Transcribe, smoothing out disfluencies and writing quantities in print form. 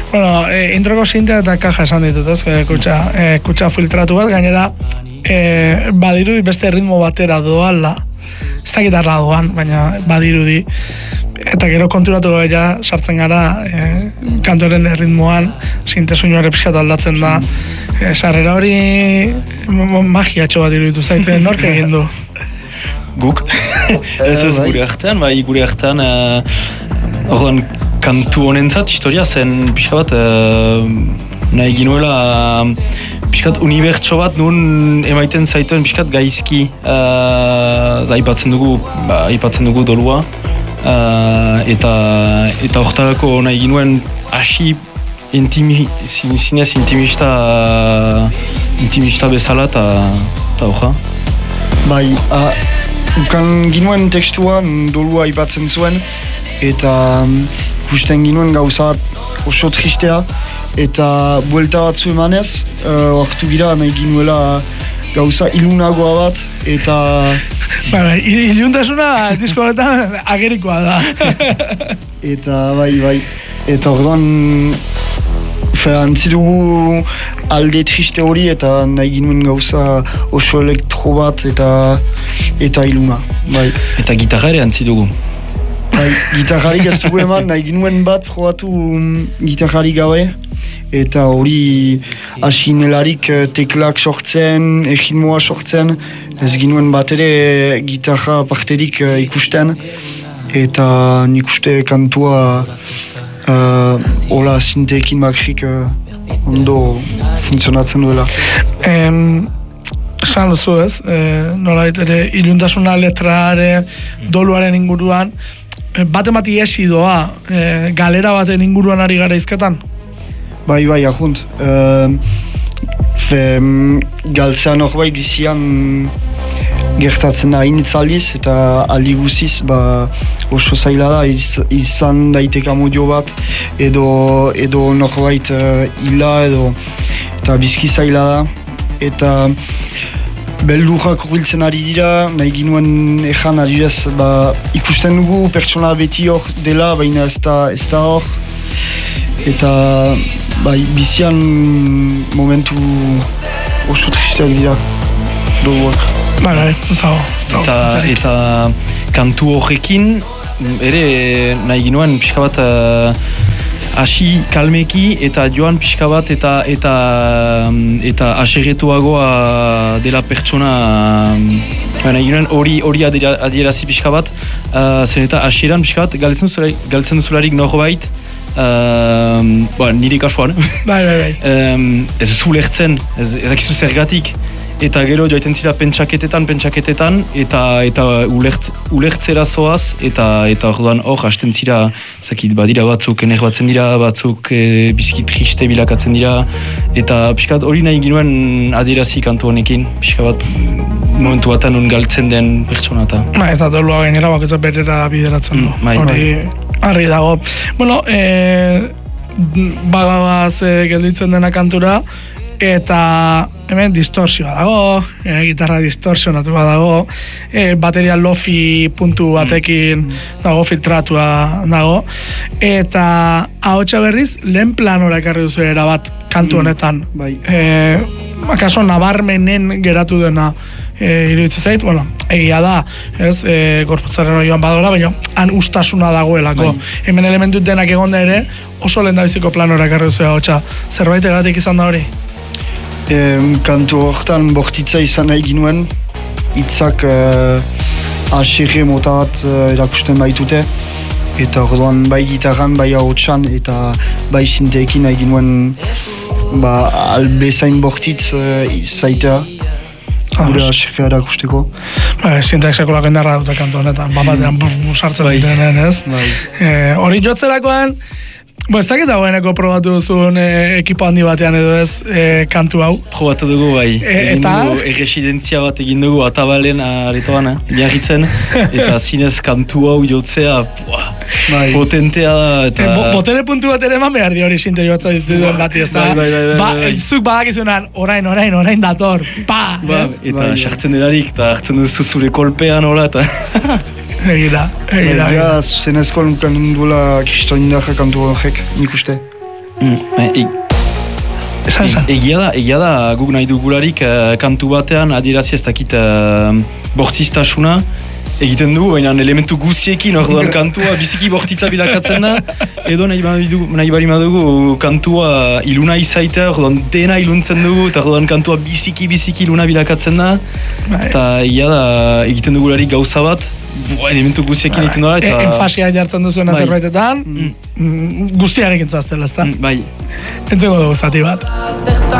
Bueno, introko sintea eta kaja esan ditut, ez? Kutsa filtratu bat, gainera badirudi beste ritmo batera doala. Ez da gitarra doan, baina badirudi. Eta gero konturatu ja sartzen gara kantoren ritmoan, sinte soinuare pixkat aldatzen da. Sarrera hori magiatxo bat iruditu zaite, nork egin du? Guk. Ez gure artean, bai gure artean orduan kantu honentzat historia zen pixka bat nahi ginuela pixkat unibertso bat nun emaiten zaituen pixkat gaizki aipatzen dugu dolua eta hortarako nahi ginuen hasi zinez intimista bezala eta horra. Bai, ukan ginuen tekstuan dolua aipatzen zuen eta ikusten ginuen gauza oso tristea eta buelta batzu emanez ortu gira nahi ginuela gauza ilunagoa bat eta iluntasuna disko honetan agerikoa da. Eta bai eta orduan antzi dugu alde triste hori eta nahi ginuen gauza oso elektro bat eta iluna, bai. Eta gitarra ere antzi dugu. Bai, gitarrarik ez dugu eman, nahi ginuen bat probatu gitarrarik gabe eta hori asinelarik teklak sortzen, ritmoa sortzen, ez ginuen bat ere gitarra parterik ikusten eta nik uste kantua hola sinteekin makrik ondo funtzionatzen duela. Esan duzu ez, nolait ere iluntasuna letrare doluaren inguruan, bat-emati esi doa, galera baten inguruan ari gara izketan? Bai, ahunt. Galtzean hor bai bizian gertatzen da initzaldiz eta aldi guziz oso zaila da izan daiteka modio bat edo norbait hila eta bizki zaila da eta beldurrak hurbiltzen ari dira, nahi ginuen ejan adibidez ikusten dugu pertsona beti hor dela, baina ez da hor eta bizian momentu oso tristeak dira doluak. Eta kantu horrekin ere nahi ginuen pixka bat hasi kalmeki eta joan pixka bat eta asegetuagoa dela pertsona nahi ginuen hori adierazi pixka bat zen eta hasieran pixka bat galtzen duzularik norbait nire kasuan ez zulertzen, ez dakizu zergatik eta gero joaiten zira pentsaketetan eta ulertzera zoaz eta orduan hor hasten zira zakit badira batzuk enerbatzen dira batzuk bizki triste bilakatzen dira eta pixkat hori nahi ginuen adierazi kantu honekin pixka bat momentu batan nun galtzen den pertsona eta dolua gainera baketza berera bideratzen du hori harri dago bueno bagaz gelditzen dena kantura eta hemen distorsioa dago, gitarra distorsionatu dago, bateria lofi puntu batekin dago, filtratua dago, eta ahotsa berriz lehen planora ekarri duzu erabat kantu honetan. Akaso nabarmenen geratu dena iruditzen zait, bueno, egia da, ez, gorputzaren oioan badola, baina han ustasuna dagoelako. Hemen elementu denak egonda ere, oso lehendabiziko planora ekarri duzu ahotsa. Zerbait egatik izan da hori? Kantu horretan bortitza izan nahi ginuen, hitzak aserre mota bat erakusten baitute eta orduan bai gitarran, bai ahotsan eta bai sinteekin nahi ginuen albezain bortitz izaitea gure aserrea erakusteko. Sinteak sekulako indarra dute kantu honetan, batean sartzen direnen, ez? Hori jotzerakoan, ez dakit dagoeneko probatu duzun ekipo handi batean edo ez kantu hau? Probatu dugu bai. Egin dugu erresidentzia bat egin dugu Atabalen aretoan, jarritzen. Eta zinez kantu hau jotzea potentea da. Botere puntu bat ere eman behar di hori sinte joatza dituen bati ez da. Zuk badakizunan orain dator. Eta sartzen delarik eta hartzen duzu zure kolpean hola eta... Egira. Zuzenezko nukan duela Kristo Indarra kantu horrek, nik uste. Egia da guk nahi dugularik kantu batean adierazi ez dakit bortzistasuna egiten dugu, baina elementu guztiekin orduan kantua biziki bortitza bilakatzen da, edo nahi bari madugu kantua iluna izaitea, orduan dena iluntzen dugu, eta orduan kantua biziki iluna bilakatzen da, eta egia da egiten dugularik gauza bat, elementu guztiekin egiten da, eta... Enfasia jartzen duzuena zerbaitetan, guztiarekin zaztela, ezta? Bai. Entzeko dugu zati bat.